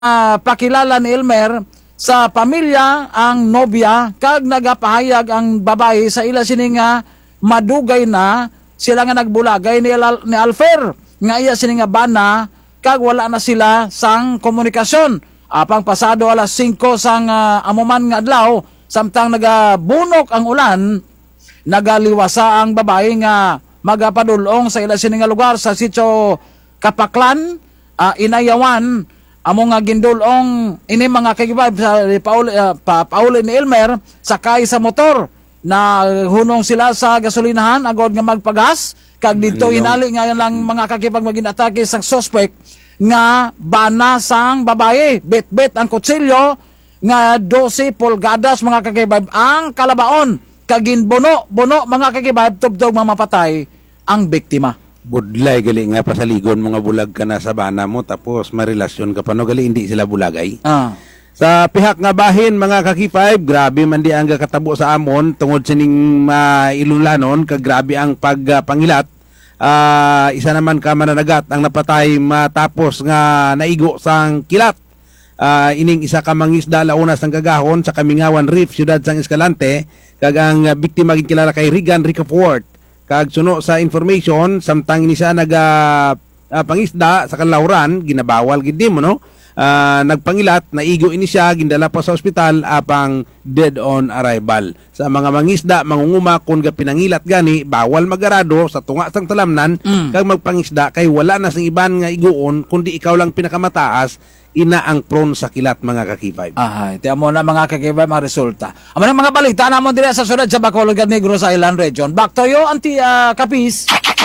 pakilala ni Elmer sa pamilya ang nobya kag nagapahayag ang babae sa ila sini nga madugay na sila nga nagbulagay ni Alfer nga iya sini nga bana kag wala na sila sang komunikasyon apang pasado alas 5 sang amuman nga adlaw samtang nagabunok ang ulan nagaliwasa ang babae nga magapadulong sa ila sini nga lugar sa sitio Kapaklan, Inayawan. Amo nga gindulong ini mga kagibab sa pauli ni Elmer sakay sa motor na hunong sila sa gasolinahan agod nga magpagas kag dito inali nga lang mga kagibab maginatake sang suspect nga bana sang babae bet ang kutsilyo nga 12 pulgadas mga kagibab ang kalabaon kag ginbuno mga kagibab tubtog mamapatay ang biktima. Budlay gali nga pasaligon mga bulag ka na sa bana mo tapos marelasyon ka pa no gali hindi sila bulagay. Sa pihak nga bahin mga kakipay, grabe man di ang katabo sa amon tungod sining ilulanon kag grabe ang pagpangilat. Isa naman ka mananagat ang napatay matapos nga naigo sang kilat. Ining isa ka mangisda launa sang Kagahon sa Kamingawan Reef, siyudad sang Escalante, kag ang biktima gikilala kay Regan Ricafort. Kag suno sa information samtang ini siya pangisda sa Kanlauran ginabawal gid mo no nagpangilat naigo ini siya gindala pa sa ospital apang dead on arrival. Sa mga mangisda mangunguma kun ga pinangilat gani bawal magarado sa tunga sang talamnan kag magpangisda kay wala na sang iban nga iguon kundi ikaw lang pinakamataas ina ang prone sa kilat mga kakibay. Tiyan mo na mga kakibay mga resulta. Amo na mga balita namon dire sa sunod sa Bacolod ug Negros Island region. Back to you, Auntie Kapis.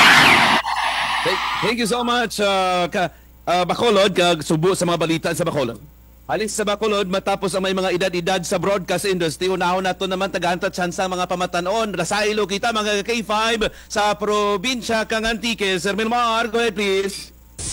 Thank you so much, Bacolod, kag subo sa mga balita sa Bacolod. Alis sa Bacolod, matapos ang may mga edad-edad sa broadcast industry, unahon nato naman tagahantat tsansa mga pamatanon. Rasailo kita mga K5 sa probinsya kang Antique. Sir Milmar, go ahead please.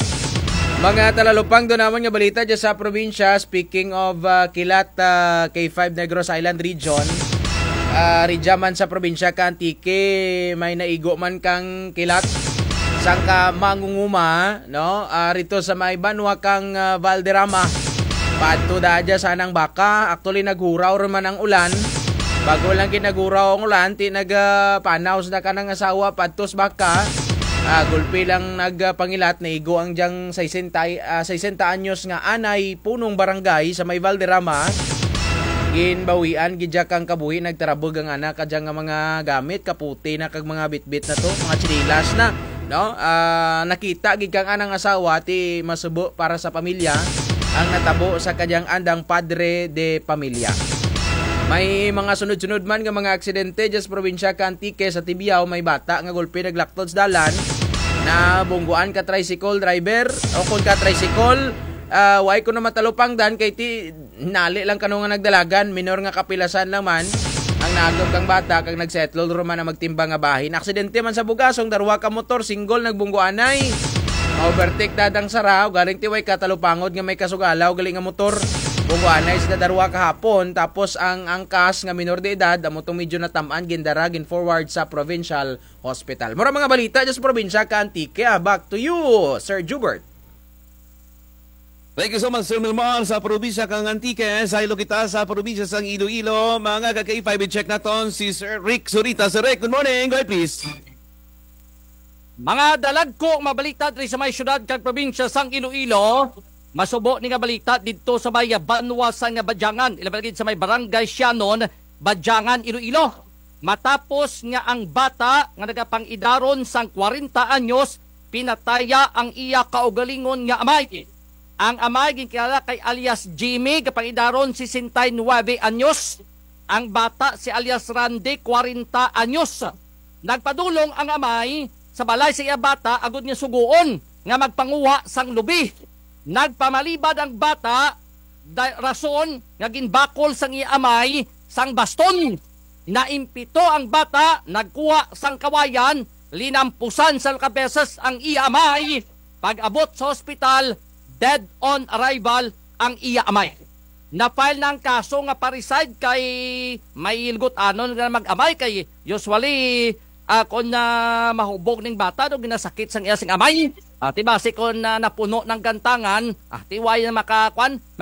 Mga talalupang doon naman nga balita dyan sa probinsya. Speaking of Kilat, K5 Negros Island region, Ridyaman sa probinsya ka Antique, may naigo man kang kilat sang ka mangunguma, no? Rito sa may banwa kang Valderrama. Padto da dyan sanang baka. Actually naghuraw man ang ulan. Bago lang kinaguraw ang ulan, nagpanaw na ka ng asawa padtos baka. Gulpi lang nagpangilat na igo ang diyang 60 anyos nga anay punong barangay sa may Valderrama. Ginbawian gidya kang kabuhi nagtarabog ang anak kadyang nga mga gamit kaputi na kag mga bitbit na to mga chinilas na no nakita gid kang anang asawa ti masubo para sa pamilya ang natabo sa kadyang andang padre de pamilya. May mga sunod-sunod man nga mga aksidente dyan sa probinsya ka Antique sa Tibiao. May bata nga gulpi naglaktod sa dalan na bungguan ka tricycle driver o kung ka tricycle way ko na matalupang dan kay ti nali lang kanu nga nagdalagan minor nga kapilasan naman ang naagom kang bata kag nagsettle roman na magtimbang nga bahin. Aksidente man sa Bugasong darwa ka motor single nagbungguanay overtake dadang sara galing ti way katalupangod nga may kasugalaw galing nga motor. Bungguanay sa darwa kahapon tapos ang angkas nga minor de edad amo tong medyo natamaan gindara gin forward sa provincial hospital. Mura mga balita dyan sa probinsya ka Antique. Back to you, Sir Jubert. Thank you so much, Sir Milmar, sa probinsya kang Antique. Sa ilo kita sa probinsya sang Iloilo. Mga kaka-5, check naton si Sir Rick Surita. Sir Rick, good morning. Go ahead, please. Mga dalagko mabalita diri sa may syudad kag probinsya sang Iloilo. Masubo ni nga balita dito sa may Banwa sa nga Badyangan. Ilabagid sa may barangay Sianon, Badyangan, Iloilo. Matapos nga ang bata nga nagapangidaron sang 40 anyos, pinataya ang iya kaugalingon nga amay. Ang amay ginkilala kay alias Jimmy, kapangidaron 69 anyos. Ang bata si alias Randy, 40 anyos. Nagpadulong ang amay sa balay sa iya bata agud niya suguon nga magpanguha sang lubi. Nagpamalibad ang bata rason nga ginbakol sang iya amay sang baston. Naimpito ang bata, nagkuha sang kawayan, linampusan sa kabeses ang iya amay. Pag-abot sa ospital, dead on arrival ang iya amay. Na-file ng kaso nga pariside kay may ilgot anon nga mag-amay kay usually kung na mahubog ning bata do ginasakit sang iya sing amay Ti base kon na napuno ng gantangan, tiway na makakwan,